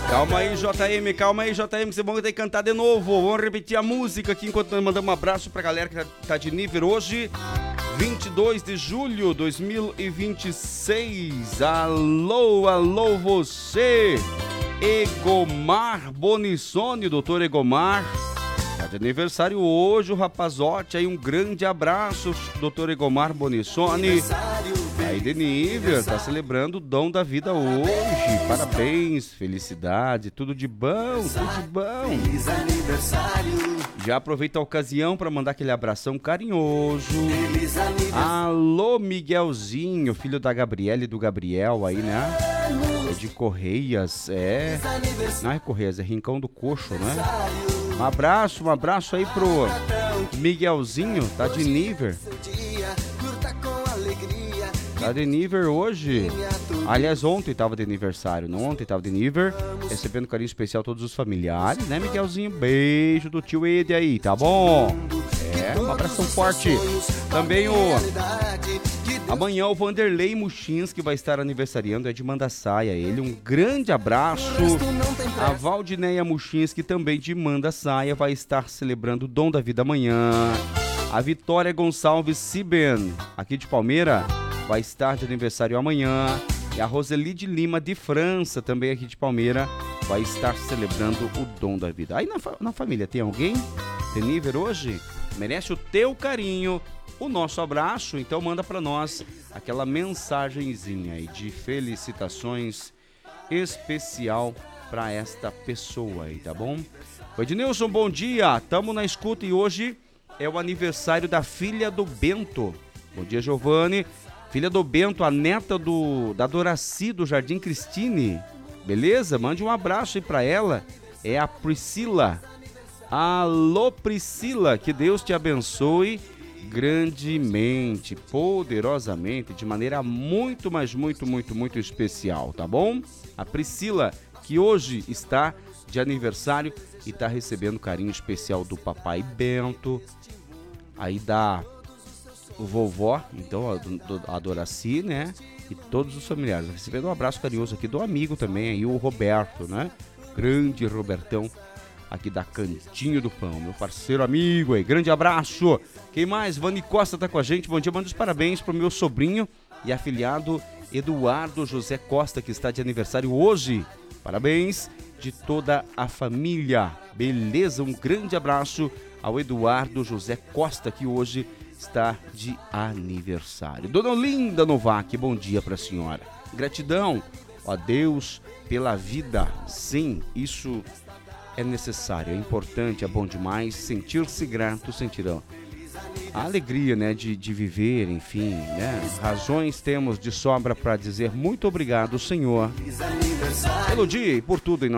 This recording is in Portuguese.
Calma aí, JM, que você vai ter que cantar de novo. Vamos repetir a música aqui enquanto nós mandamos um abraço pra galera que tá de nível hoje. 22 de julho de 2026. Alô você, Egomar Bonissoni, doutor Egomar. Tá de aniversário hoje o rapazote, aí um grande abraço, doutor Egomar Bonissoni. Aí Deniver tá celebrando o dom da vida hoje. Parabéns, felicidade, tudo de bom, tudo de bom. Feliz aniversário. Já aproveita a ocasião para mandar aquele abração carinhoso. Feliz aniversário. Alô, Miguelzinho, filho da Gabriela e do Gabriel aí, né? É de Correias, é. Não é Correias, é Rincão do Coxo, né? Um abraço aí pro Miguelzinho, tá de nível. Tá de nível hoje. Aliás, ontem tava de aniversário, não ontem tava de nível. Recebendo carinho especial a todos os familiares, né, Miguelzinho? Beijo do tio Ed aí, tá bom? É, um abração forte. Também amanhã o Vanderlei Muxins, que vai estar aniversariando, é de Mandaçaia. Ele, um grande abraço. A Valdineia Muxins, que também de Mandaçaia, vai estar celebrando o dom da vida amanhã. A Vitória Gonçalves Siben, aqui de Palmeira, vai estar de aniversário amanhã. E a Roseli de Lima, de França, também aqui de Palmeira, vai estar celebrando o dom da vida. Aí na família tem alguém? Tem nível hoje? Merece o teu carinho, o nosso abraço. Então manda para nós aquela mensagenzinha aí de felicitações especial para esta pessoa aí, tá bom? Oi, Ednilson, bom dia. Tamo na escuta e hoje é o aniversário da filha do Bento. Bom dia, Giovanni. Filha do Bento, a neta da Doraci, do Jardim Cristine. Beleza? Mande um abraço aí pra ela. É a Priscila. Alô, Priscila, que Deus te abençoe grandemente, poderosamente, de maneira muito, mas muito especial, tá bom? A Priscila, que hoje está de aniversário e tá recebendo carinho especial do papai Bento, aí da o vovó, então a Doraci, né? E todos os familiares. Recebendo um abraço carinhoso aqui do amigo também, aí o Roberto, né? Grande Robertão, aqui da Cantinho do Pão, meu parceiro amigo aí. Grande abraço. Quem mais? Vani Costa tá com a gente. Bom dia, manda os parabéns pro meu sobrinho e afilhado Eduardo José Costa, que está de aniversário hoje. Parabéns de toda a família. Beleza? Um grande abraço ao Eduardo José Costa, que hoje está de aniversário. Dona Olinda Novak, bom dia para a senhora. Gratidão a Deus pela vida. Sim, isso é necessário, é importante, é bom demais. Sentir-se grato, sentirão a alegria, né, de viver, enfim, né? Razões temos de sobra para dizer muito obrigado, Senhor, pelo dia e por tudo em nós.